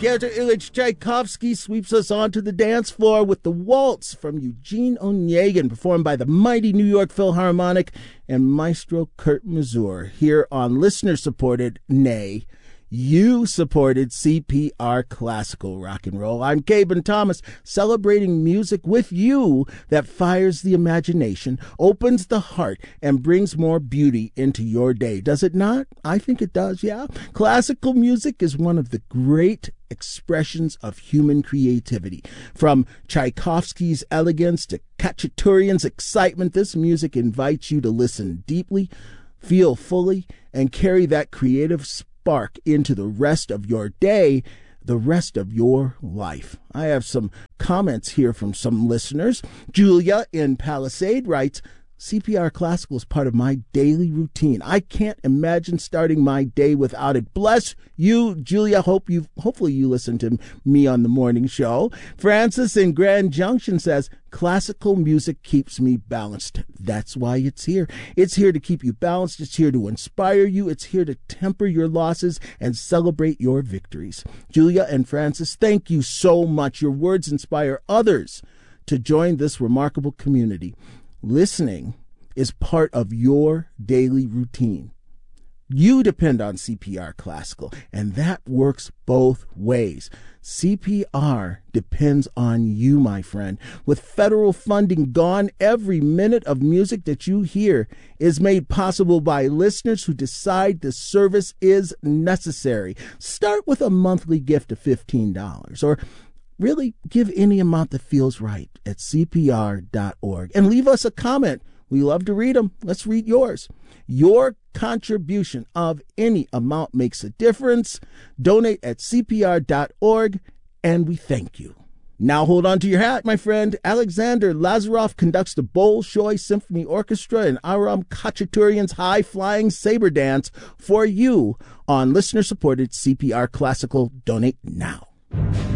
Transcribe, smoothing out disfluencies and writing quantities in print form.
Pyotr Ilyich Tchaikovsky sweeps us onto the dance floor with the Waltz from Eugene Onegin, performed by the mighty New York Philharmonic and Maestro Kurt Masur, here on listener-supported, nay, you-supported CPR Classical Rock and Roll. I'm Gaben Thomas, celebrating music with you that fires the imagination, opens the heart, and brings more beauty into your day. Does it not? I think it does, yeah. Classical music is one of the great expressions of human creativity. From Tchaikovsky's elegance to Khachaturian's excitement, this music invites you to listen deeply, feel fully, and carry that creative spark into the rest of your day, the rest of your life. I have some comments here from some listeners. Julia in Palisade writes, CPR Classical is part of my daily routine. I can't imagine starting my day without it. Bless you, Julia. Hopefully you listen to me on the morning show. Francis in Grand Junction says, classical music keeps me balanced. That's why it's here. It's here to keep you balanced. It's here to inspire you. It's here to temper your losses and celebrate your victories. Julia and Francis, thank you so much. Your words inspire others to join this remarkable community. Listening is part of your daily routine. You depend on CPR Classical, and that works both ways. CPR depends on you, my friend. With federal funding gone, every minute of music that you hear is made possible by listeners who decide the service is necessary. Start with a monthly gift of $15, or really give any amount that feels right at CPR.org. And leave us a comment. We love to read them. Let's read yours. Your contribution of any amount makes a difference. Donate at CPR.org, and we thank you. Now hold on to your hat, my friend. Alexander Lazarov conducts the Bolshoi Symphony Orchestra and Aram Khachaturian's high-flying saber dance for you on listener-supported CPR Classical. Donate now.